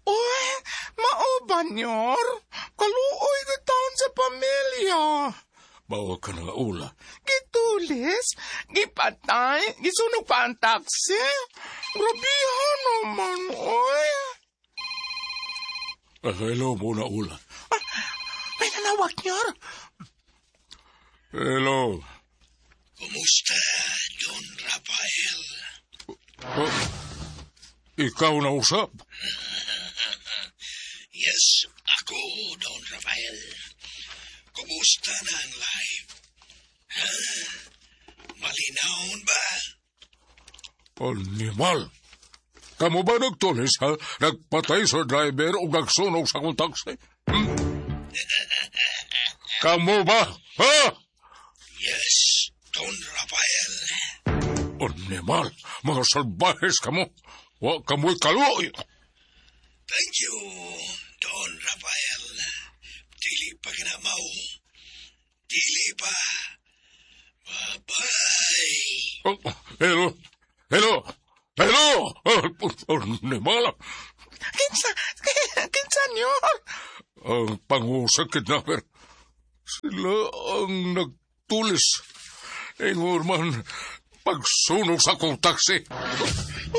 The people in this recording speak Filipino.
Uy, mauban nyor. Kaluoy ka taon sa pamilya. Bawa ka na ula. Gitulis, gipatay, gisunog pa ang taksi. Grabihan naman, oy. Hello muna ula. May nanawag nyor. Hello. Kumusta, Don Rafael? Ikaw na usap? Yes, ako, Don Rafael. Kumusta na ang life? Ha? Malinahon ba? Animal. Kamu ba nagtulis ha? Nagpatay sa driver o nagsunog sa kong taxi? Kamu ba? Ha? Yes, Don Rafael. Animal. Mga salbahes kamu. Wa kamo'y kaloy. Thank you, Don Rafael. Dili pa kinamaw. Dili pa. Bye-bye. Hello. Hello. Hello. Animal. Kinsa nyor. Ang pangusang kidnapper. Sila ang nagtulis. Ingon man, pagsunog sa kong taksi.